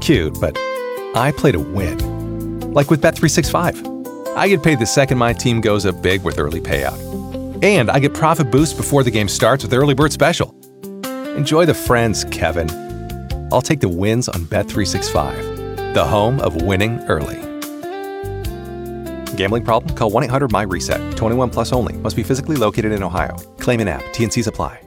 cute, but I play to win. Like with Bet365. I get paid the second my team goes up big with early payout. And I get profit boosts before the game starts with Early Bird Special. Enjoy the friends, Kevin. I'll take the wins on Bet365, the home of winning early. Gambling problem? Call 1-800-MY-RESET. 21 plus only. Must be physically located in Ohio. Claim in app. T&Cs apply.